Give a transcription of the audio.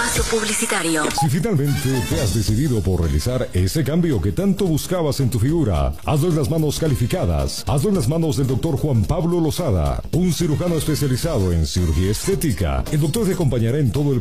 Espacio publicitario. Si finalmente te has decidido por realizar ese cambio que tanto buscabas en tu figura, hazlo en las manos calificadas. Hazlo en las manos del doctor Juan Pablo Lozada, un cirujano especializado en cirugía estética. El doctor te acompañará en todo el